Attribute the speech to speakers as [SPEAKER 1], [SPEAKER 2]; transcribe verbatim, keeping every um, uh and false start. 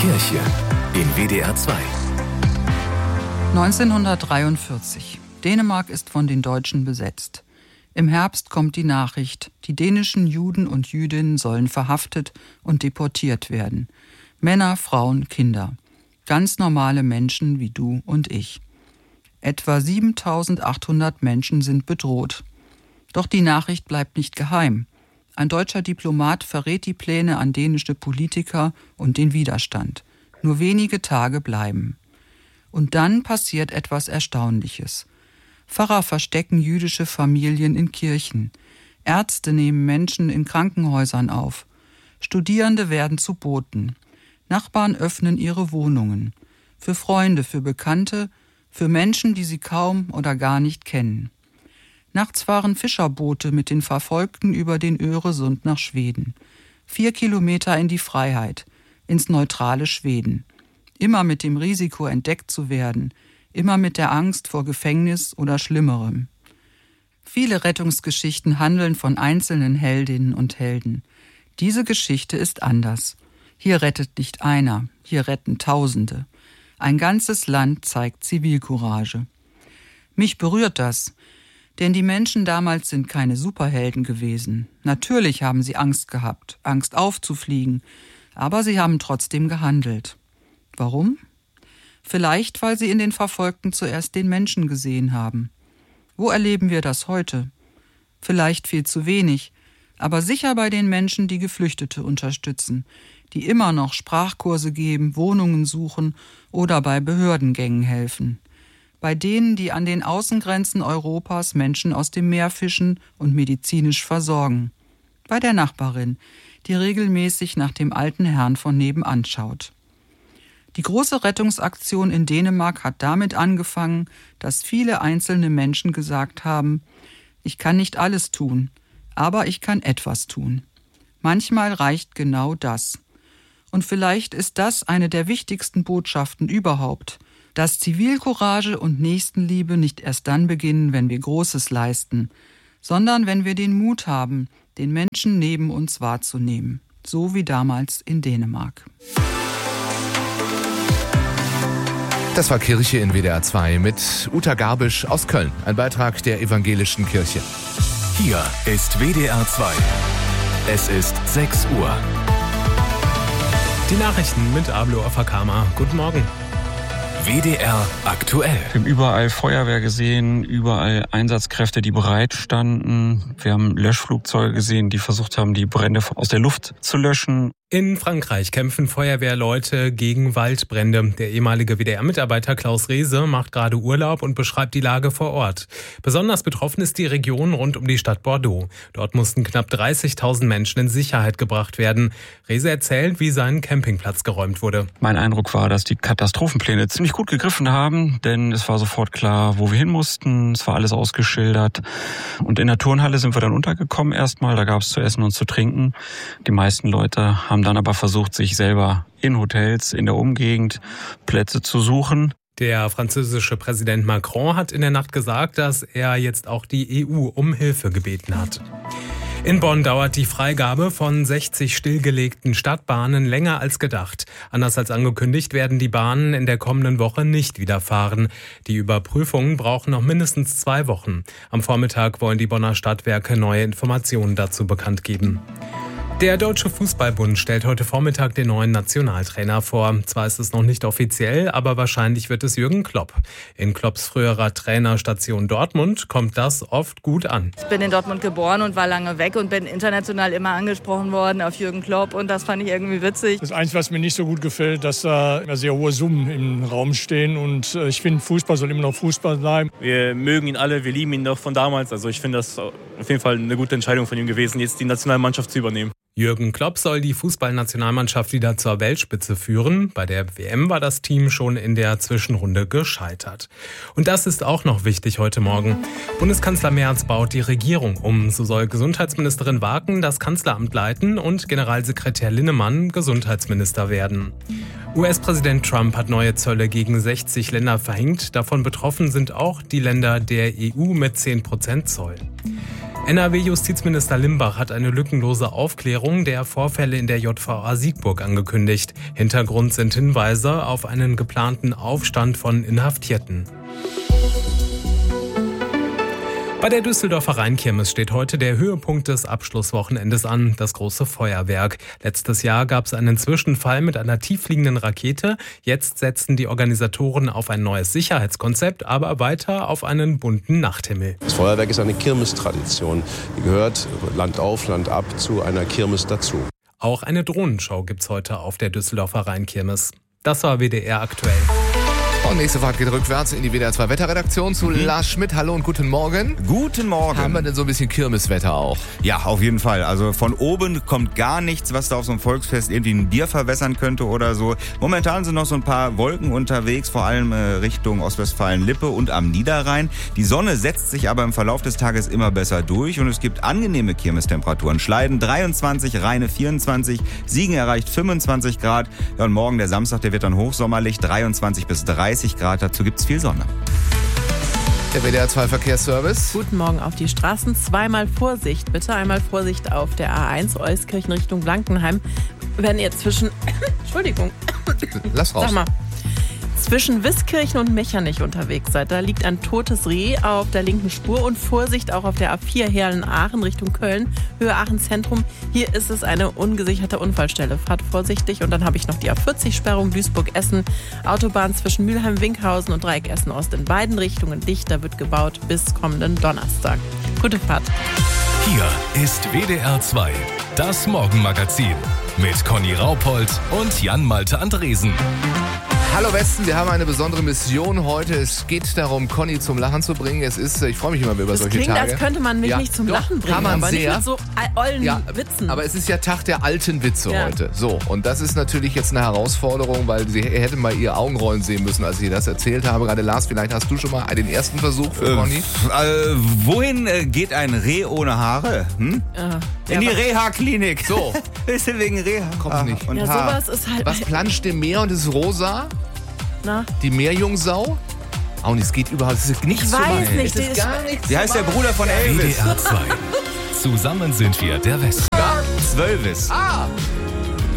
[SPEAKER 1] Kirche in W D R zwei.
[SPEAKER 2] neunzehnhundertdreiundvierzig. Dänemark ist von den Deutschen besetzt. Im Herbst kommt die Nachricht, die dänischen Juden und Jüdinnen sollen verhaftet und deportiert werden. Männer, Frauen, Kinder. Ganz normale Menschen wie du und ich. Etwa siebentausendachthundert Menschen sind bedroht. Doch die Nachricht bleibt nicht geheim. Ein deutscher Diplomat verrät die Pläne an dänische Politiker und den Widerstand. Nur wenige Tage bleiben. Und dann passiert etwas Erstaunliches. Pfarrer verstecken jüdische Familien in Kirchen. Ärzte nehmen Menschen in Krankenhäusern auf. Studierende werden zu Boten. Nachbarn öffnen ihre Wohnungen. Für Freunde, für Bekannte, für Menschen, die sie kaum oder gar nicht kennen. Nachts fahren Fischerboote mit den Verfolgten über den Öresund nach Schweden. Vier Kilometer in die Freiheit, ins neutrale Schweden. Immer mit dem Risiko, entdeckt zu werden. Immer mit der Angst vor Gefängnis oder Schlimmerem. Viele Rettungsgeschichten handeln von einzelnen Heldinnen und Helden. Diese Geschichte ist anders. Hier rettet nicht einer, hier retten Tausende. Ein ganzes Land zeigt Zivilcourage. Mich berührt das, denn die Menschen damals sind keine Superhelden gewesen. Natürlich haben sie Angst gehabt, Angst aufzufliegen, aber sie haben trotzdem gehandelt. Warum? Vielleicht, weil sie in den Verfolgten zuerst den Menschen gesehen haben. Wo erleben wir das heute? Vielleicht viel zu wenig, aber sicher bei den Menschen, die Geflüchtete unterstützen, die immer noch Sprachkurse geben, Wohnungen suchen oder bei Behördengängen helfen. Bei denen, die an den Außengrenzen Europas Menschen aus dem Meer fischen und medizinisch versorgen. Bei der Nachbarin, die regelmäßig nach dem alten Herrn von nebenan schaut. Die große Rettungsaktion in Dänemark hat damit angefangen, dass viele einzelne Menschen gesagt haben, ich kann nicht alles tun, aber ich kann etwas tun. Manchmal reicht genau das. Und vielleicht ist das eine der wichtigsten Botschaften überhaupt, dass Zivilcourage und Nächstenliebe nicht erst dann beginnen, wenn wir Großes leisten, sondern wenn wir den Mut haben, den Menschen neben uns wahrzunehmen, so wie damals in Dänemark.
[SPEAKER 1] Das war Kirche in W D R zwei mit Uta Garbisch aus Köln, ein Beitrag der Evangelischen Kirche. Hier ist W D R zwei. Es ist sechs Uhr.
[SPEAKER 3] Die Nachrichten mit Ablo Afakama. Guten Morgen.
[SPEAKER 1] W D R aktuell.
[SPEAKER 4] Wir haben überall Feuerwehr gesehen, überall Einsatzkräfte, die bereit standen. Wir haben Löschflugzeuge gesehen, die versucht haben, die Brände aus der Luft zu löschen.
[SPEAKER 3] In Frankreich kämpfen Feuerwehrleute gegen Waldbrände. Der ehemalige W D R-Mitarbeiter Klaus Rehse macht gerade Urlaub und beschreibt die Lage vor Ort. Besonders betroffen ist die Region rund um die Stadt Bordeaux. Dort mussten knapp dreißigtausend Menschen in Sicherheit gebracht werden. Rehse erzählt, wie sein Campingplatz geräumt wurde.
[SPEAKER 4] Mein Eindruck war, dass die Katastrophenpläne ziemlich gut gegriffen haben, denn es war sofort klar, wo wir hin mussten. Es war alles ausgeschildert. Und in der Turnhalle sind wir dann untergekommen erstmal. Da gab es zu essen und zu trinken. Die meisten Leute haben dann aber versucht, sich selber in Hotels in der Umgegend Plätze zu suchen.
[SPEAKER 3] Der französische Präsident Macron hat in der Nacht gesagt, dass er jetzt auch die E U um Hilfe gebeten hat. In Bonn dauert die Freigabe von sechzig stillgelegten Stadtbahnen länger als gedacht. Anders als angekündigt werden die Bahnen in der kommenden Woche nicht wieder fahren. Die Überprüfungen brauchen noch mindestens zwei Wochen. Am Vormittag wollen die Bonner Stadtwerke neue Informationen dazu bekannt geben. Der Deutsche Fußballbund stellt heute Vormittag den neuen Nationaltrainer vor. Zwar ist es noch nicht offiziell, aber wahrscheinlich wird es Jürgen Klopp. In Klopps früherer Trainerstation Dortmund kommt das oft gut an.
[SPEAKER 5] Ich bin in Dortmund geboren und war lange weg und bin international immer angesprochen worden auf Jürgen Klopp und das fand ich irgendwie witzig.
[SPEAKER 6] Das Einzige, was mir nicht so gut gefällt, dass da immer sehr hohe Summen im Raum stehen und ich finde, Fußball soll immer noch Fußball bleiben.
[SPEAKER 7] Wir mögen ihn alle, wir lieben ihn noch von damals. Also ich finde das auf jeden Fall eine gute Entscheidung von ihm gewesen, jetzt die Nationalmannschaft zu übernehmen.
[SPEAKER 3] Jürgen Klopp soll die Fußballnationalmannschaft wieder zur Weltspitze führen. Bei der W M war das Team schon in der Zwischenrunde gescheitert. Und das ist auch noch wichtig heute Morgen. Bundeskanzler Merz baut die Regierung um. So soll Gesundheitsministerin Waken das Kanzleramt leiten und Generalsekretär Linnemann Gesundheitsminister werden. U S-Präsident Trump hat neue Zölle gegen sechzig Länder verhängt. Davon betroffen sind auch die Länder der E U mit zehn Prozent Zoll. N R W-Justizminister Limbach hat eine lückenlose Aufklärung der Vorfälle in der J V A Siegburg angekündigt. Hintergrund sind Hinweise auf einen geplanten Aufstand von Inhaftierten. Bei der Düsseldorfer Rheinkirmes steht heute der Höhepunkt des Abschlusswochenendes an, das große Feuerwerk. Letztes Jahr gab es einen Zwischenfall mit einer tieffliegenden Rakete. Jetzt setzen die Organisatoren auf ein neues Sicherheitskonzept, aber weiter auf einen bunten Nachthimmel.
[SPEAKER 8] Das Feuerwerk ist eine Kirmestradition. Die gehört Land auf, Land ab zu einer Kirmes dazu.
[SPEAKER 3] Auch eine Drohnenshow gibt's heute auf der Düsseldorfer Rheinkirmes. Das war W D R aktuell.
[SPEAKER 1] Und nächste Fahrt geht rückwärts in die W D R zwei Wetterredaktion zu mhm. Lars Schmidt. Hallo und guten Morgen.
[SPEAKER 9] Guten Morgen.
[SPEAKER 1] Haben wir denn so ein bisschen Kirmeswetter auch?
[SPEAKER 9] Ja, auf jeden Fall. Also von oben kommt gar nichts, was da auf so einem Volksfest irgendwie ein Bier verwässern könnte oder so. Momentan sind noch so ein paar Wolken unterwegs, vor allem äh, Richtung Ostwestfalen-Lippe und am Niederrhein. Die Sonne setzt sich aber im Verlauf des Tages immer besser durch und es gibt angenehme Kirmestemperaturen. Schleiden dreiundzwanzig, Rheine vierundzwanzig, Siegen erreicht fünfundzwanzig Grad. Ja, und morgen der Samstag, der wird dann hochsommerlich, dreiundzwanzig bis dreißig Grad, dazu gibt's viel Sonne.
[SPEAKER 1] Der W D R zwei Verkehrsservice.
[SPEAKER 10] Guten Morgen auf die Straßen. Zweimal Vorsicht, bitte. Einmal Vorsicht auf der A eins, Euskirchen Richtung Blankenheim. Wenn ihr zwischen... Entschuldigung.
[SPEAKER 1] Lass raus.
[SPEAKER 10] Sag mal. Zwischen Wiskirchen und Mechernich unterwegs seid, da liegt ein totes Reh auf der linken Spur und Vorsicht auch auf der A vier Herlen-Aachen Richtung Köln, Höhe Aachen Zentrum. Hier ist es eine ungesicherte Unfallstelle. Fahrt vorsichtig und dann habe ich noch die A vierzig Sperrung Duisburg-Essen, Autobahn zwischen Mülheim-Winkhausen und Dreieck Essen-Ost in beiden Richtungen dicht. Da wird gebaut bis kommenden Donnerstag. Gute Fahrt.
[SPEAKER 11] Hier ist W D R zwei, das Morgenmagazin mit Conny Raupold und Jan-Malte Andresen.
[SPEAKER 1] Hallo Westen, wir haben eine besondere Mission heute. Es geht darum, Conny zum Lachen zu bringen. Es ist, ich freue mich immer über
[SPEAKER 10] das
[SPEAKER 1] solche
[SPEAKER 10] klingt,
[SPEAKER 1] Tage.
[SPEAKER 10] Klingt, als könnte man mich ja, nicht zum
[SPEAKER 1] doch,
[SPEAKER 10] Lachen bringen,
[SPEAKER 1] kann man
[SPEAKER 10] aber
[SPEAKER 1] sehr.
[SPEAKER 10] nicht mit so ollen
[SPEAKER 1] ja,
[SPEAKER 10] Witzen.
[SPEAKER 1] Aber es ist ja Tag der alten Witze
[SPEAKER 10] ja.
[SPEAKER 1] heute. So, und das ist natürlich jetzt eine Herausforderung, weil sie hätte mal ihr Augenrollen sehen müssen, als ich das erzählt habe. Gerade Lars, vielleicht hast du schon mal den ersten Versuch für äh, Conny.
[SPEAKER 9] Äh, wohin äh, geht ein Reh ohne Haare? Hm? Äh, In die Reha-Klinik.
[SPEAKER 1] So.
[SPEAKER 9] Ist wegen Reha.
[SPEAKER 1] Kommt nicht.
[SPEAKER 10] Und ja,
[SPEAKER 1] Haar.
[SPEAKER 10] sowas ist halt...
[SPEAKER 1] Was planscht im Meer und ist rosa?
[SPEAKER 10] Na?
[SPEAKER 1] Die Meerjungsau? Auch nicht, es geht überhaupt, es ist nichts
[SPEAKER 10] ich
[SPEAKER 1] zu
[SPEAKER 10] weiß
[SPEAKER 1] machen.
[SPEAKER 10] nicht,
[SPEAKER 1] es ist gar nichts.
[SPEAKER 9] Wie heißt der Bruder von Elvis?
[SPEAKER 11] W D R zwei. Zusammen sind wir der Westen.
[SPEAKER 9] Zwölvis.
[SPEAKER 1] Ah,